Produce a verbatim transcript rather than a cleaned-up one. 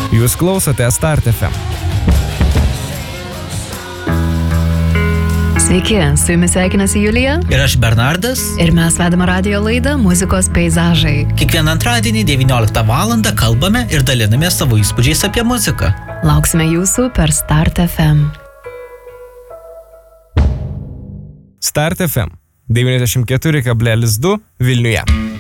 Jūs klausote Start F M. Sveiki, su jumis sveikinasi Julija. Ir aš Bernardas. Ir mes vedame radijo laidą Muzikos peizažai. Kiekvieną antradienį devynioliktą valandą kalbame ir daliname savo įspūdžiais apie muziką. Lauksime jūsų per Start F M. Start F M devyniasdešimt keturi kablelis du Vilniuje.